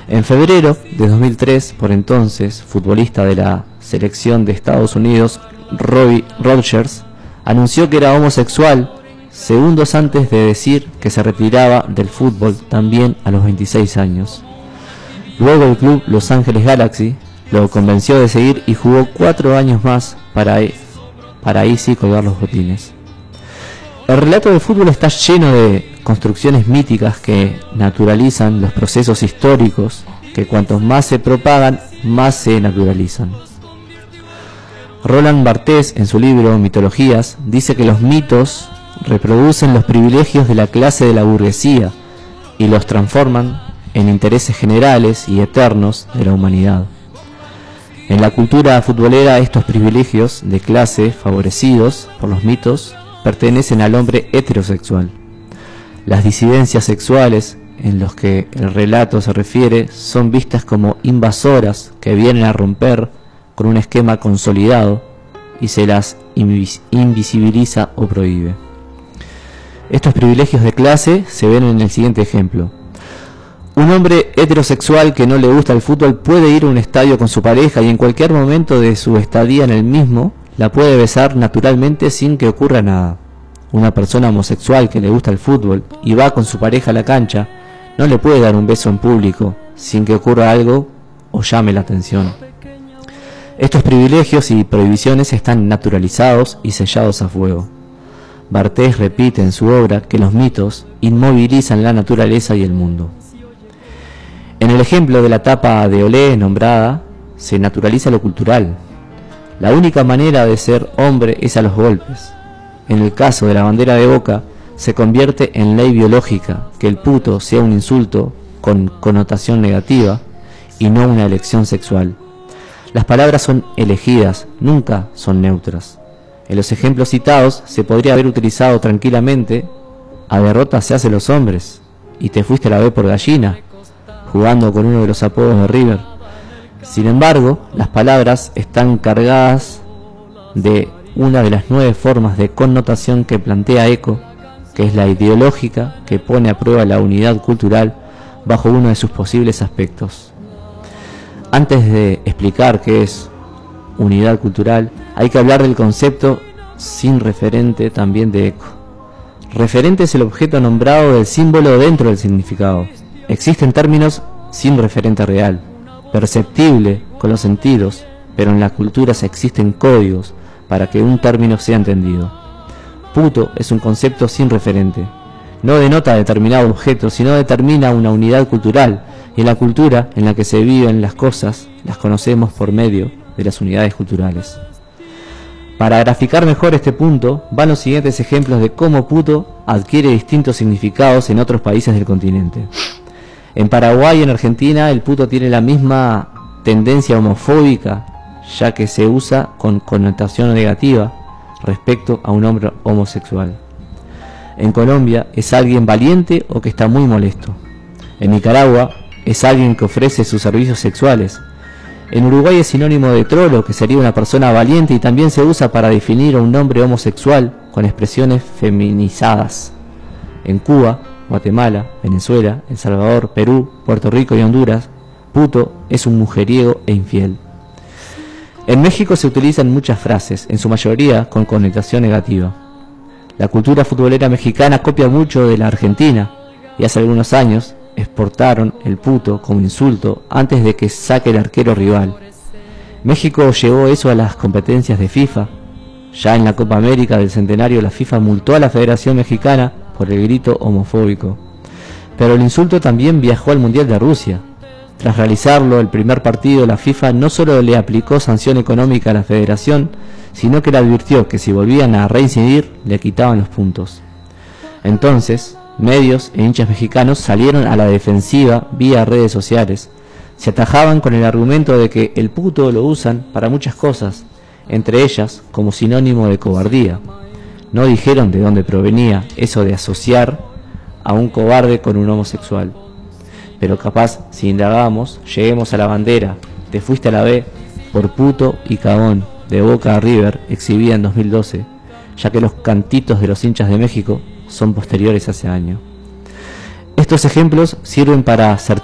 En febrero de 2003, por entonces, futbolista de la selección de Estados Unidos, Robbie Rodgers, anunció que era homosexual segundos antes de decir que se retiraba del fútbol también a los 26 años. Luego el club Los Ángeles Galaxy lo convenció de seguir y jugó 4 años más para ahí sí colgar los botines. El relato del fútbol está lleno de construcciones míticas que naturalizan los procesos históricos que cuantos más se propagan, más se naturalizan. Roland Barthes, en su libro Mitologías, dice que los mitos reproducen los privilegios de la clase de la burguesía y los transforman en intereses generales y eternos de la humanidad. En la cultura futbolera, estos privilegios de clase favorecidos por los mitos pertenecen al hombre heterosexual. Las disidencias sexuales en los que el relato se refiere son vistas como invasoras que vienen a romper con un esquema consolidado y se las invisibiliza o prohíbe. Estos privilegios de clase se ven en el siguiente ejemplo. Un hombre heterosexual que no le gusta el fútbol puede ir a un estadio con su pareja y en cualquier momento de su estadía en el mismo la puede besar naturalmente sin que ocurra nada. Una persona homosexual que le gusta el fútbol y va con su pareja a la cancha no le puede dar un beso en público sin que ocurra algo o llame la atención. Estos privilegios y prohibiciones están naturalizados y sellados a fuego. Barthes repite en su obra que los mitos inmovilizan la naturaleza y el mundo. En el ejemplo de la tapa de Olé nombrada, se naturaliza lo cultural. La única manera de ser hombre es a los golpes. En el caso de la bandera de Boca, se convierte en ley biológica que el puto sea un insulto con connotación negativa y no una elección sexual. Las palabras son elegidas, nunca son neutras. En los ejemplos citados se podría haber utilizado tranquilamente: a derrota se hacen los hombres, y te fuiste a la B por gallina, jugando con uno de los apodos de River. Sin embargo, las palabras están cargadas de una de las 9 formas de connotación que plantea Eco, que es la ideológica, que pone a prueba la unidad cultural bajo uno de sus posibles aspectos. Antes de explicar qué es unidad cultural, hay que hablar del concepto sin referente también de Eco. Referente es el objeto nombrado del símbolo dentro del significado. Existen términos sin referente real, perceptible con los sentidos, pero en la cultura existen códigos para que un término sea entendido. Puto es un concepto sin referente. No denota determinado objeto, sino determina una unidad cultural, y en la cultura en la que se viven las cosas, las conocemos por medio de las unidades culturales. Para graficar mejor este punto, van los siguientes ejemplos de cómo puto adquiere distintos significados en otros países del continente. En Paraguay y en Argentina, el puto tiene la misma tendencia homofóbica, ya que se usa con connotación negativa respecto a un hombre homosexual. En Colombia es alguien valiente o que está muy molesto. En Nicaragua es alguien que ofrece sus servicios sexuales. En Uruguay es sinónimo de trolo, que sería una persona valiente, y también se usa para definir a un hombre homosexual con expresiones feminizadas. En Cuba, Guatemala, Venezuela, El Salvador, Perú, Puerto Rico y Honduras, puto es un mujeriego e infiel. En México se utilizan muchas frases, en su mayoría con connotación negativa. La cultura futbolera mexicana copia mucho de la argentina, y hace algunos años exportaron el puto como insulto antes de que saque el arquero rival. México llevó eso a las competencias de FIFA. Ya en la Copa América del Centenario, la FIFA multó a la Federación Mexicana por el grito homofóbico. Pero el insulto también viajó al Mundial de Rusia. Tras realizarlo el primer partido, la FIFA no solo le aplicó sanción económica a la federación, sino que le advirtió que si volvían a reincidir, le quitaban los puntos. Entonces, medios e hinchas mexicanos salieron a la defensiva vía redes sociales. Se atajaban con el argumento de que el puto lo usan para muchas cosas, entre ellas como sinónimo de cobardía. No dijeron de dónde provenía eso de asociar a un cobarde con un homosexual. Pero capaz, si indagábamos, lleguemos a la bandera "Te fuiste a la B por puto y cagón" de Boca a River, exhibida en 2012, ya que los cantitos de los hinchas de México son posteriores a ese año. Estos ejemplos sirven para certificar